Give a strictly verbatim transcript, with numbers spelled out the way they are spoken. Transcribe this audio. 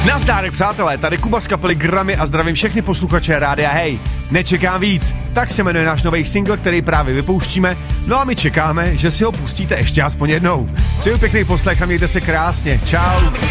Nazdárek, přátelé, tady Kuba z kapely Grammy a zdravím všechny posluchače Rádia Hej. Nečekám víc, tak se jmenuje náš nový single, který právě vypouštíme, no a my čekáme, že si ho pustíte ještě aspoň jednou. Přeju pěkný poslech a mějte se krásně, čau.